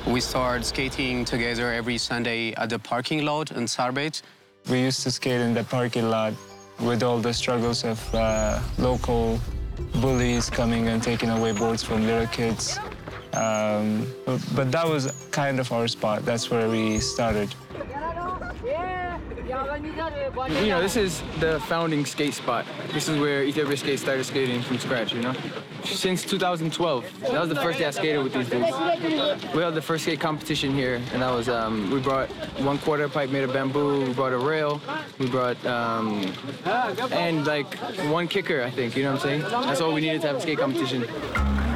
We started skating together every Sunday at the parking lot in Sarbet. We used to skate in the parking lot with all the struggles of local bullies coming and taking away boards from little kids. But that was kind of our spot. That's where we started. You know, this is the founding skate spot. This is where Ethiopia Skate started skating from scratch, you know? Since 2012. That was the first day I skated with these dudes. We held the first skate competition here, and that was, we brought 1/4 pipe made of bamboo, we brought a rail, we brought, and like one kicker, I think, you know what I'm saying? That's all we needed to have a skate competition.